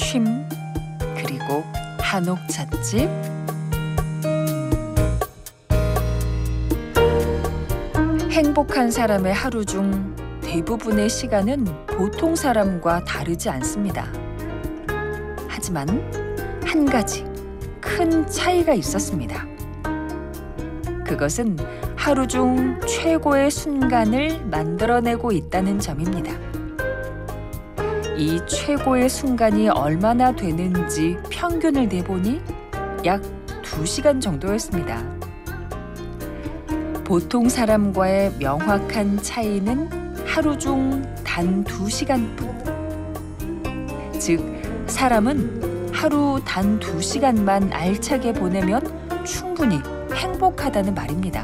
쉼, 그리고 한옥 찻집. 행복한 사람의 하루 중 대부분의 시간은 보통 사람과 다르지 않습니다. 하지만 한 가지 큰 차이가 있었습니다. 그것은 하루 중 최고의 순간을 만들어내고 있다는 점입니다. 이 최고의 순간이 얼마나 되는지 평균을 내보니 약 2시간 정도였습니다. 보통 사람과의 명확한 차이는 하루 중 단 2시간뿐. 즉, 사람은 하루 단 2시간만 알차게 보내면 충분히 행복하다는 말입니다.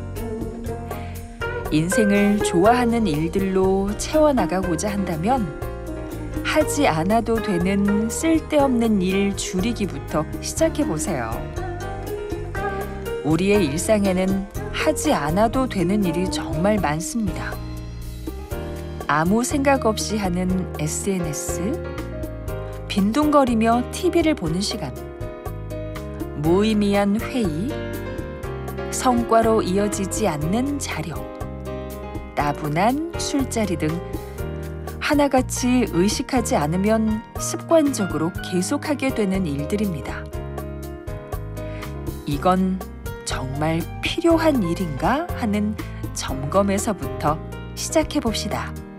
인생을 좋아하는 일들로 채워나가고자 한다면 하지 않아도 되는 쓸데없는 일 줄이기부터 시작해보세요. 우리의 일상에는 하지 않아도 되는 일이 정말 많습니다. 아무 생각 없이 하는 SNS, 빈둥거리며 TV를 보는 시간, 무의미한 회의, 성과로 이어지지 않는 자료, 나분한 술자리 등 하나같이 의식하지 않으면 습관적으로 계속하게 되는 일들입니다. 이건 정말 필요한 일인가 하는 점검에서부터 시작해 봅시다.